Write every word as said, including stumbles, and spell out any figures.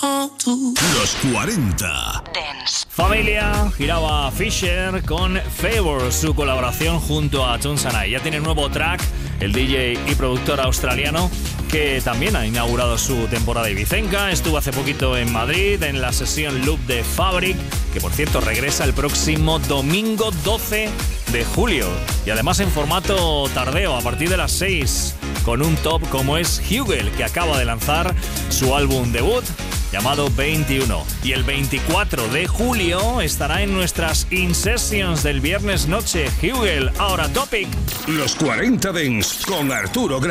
Los cuarenta Dance. Familia, giraba Fisher con Favor, su colaboración junto a Tones and I. Ya tiene nuevo track el D J y productor australiano, que también ha inaugurado su temporada ibicenca. Estuvo hace poquito en Madrid en la sesión Loop de Fabric, que por cierto regresa el próximo domingo doce de julio, y además en formato tardeo a partir de las seis, con un top como es Hugel, que acaba de lanzar su álbum debut llamado veintiuno, y el veinticuatro de julio estará en nuestras In Sessions del viernes noche. Hugel, ahora Topic. Los cuarenta Dance con Arturo Grau.